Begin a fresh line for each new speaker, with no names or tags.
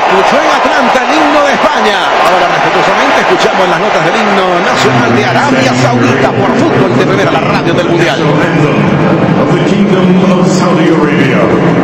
escuchó en Atlanta el himno de España. Ahora respetuosamente escuchamos las notas del himno nacional de Arabia Saudita por Fútbol de Primera, la radio del Mundial.